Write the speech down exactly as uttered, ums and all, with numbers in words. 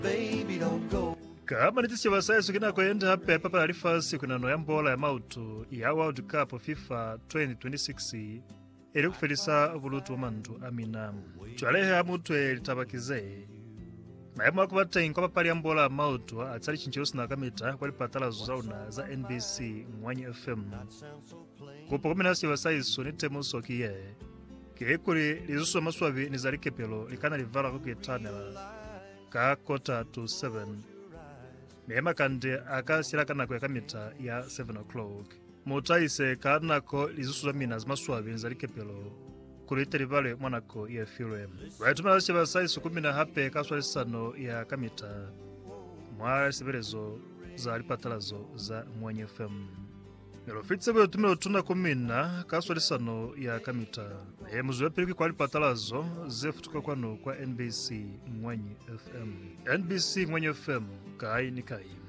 Baby, don't go. Kama nitisi wasayesu kina kwenda hapa papa alifasi kuna no yambola ya mautu ya World Cup FIFA twenty twenty-six ili kufelisa bulutu mandu amina chwalehe amutwe litabakize na yamwa kubata inkopa pali yambola ya mautu atsali chinchirosi na kamita kwa lipatala zuzauna za N B C Mwanyi F M kupo kuminasi wasayesu nitemu sokiye kekuri lizusu maswavi nizalike pelo likana livala kukitanela ka kota to seven Nema kande akasira kana kwa kamita ya seven o'clock. Mutaise kanako lizusu mina zmaswavi nzalike pelo. Kuliteri vale mwanako ya film. Waituma lasi basaisu kumina hape kaswali sano ya kamita. Mwara siberezo za lipatalazo za Mwanyi F M. Nelofitse bwe tumelo tuna kumina kaswali sano ya kamita. E muzuwe piliki kwa lipatalazo zefutuka kwano kwa N B C Mwanyi F M. N B C Mwanyi F M kai ni kai.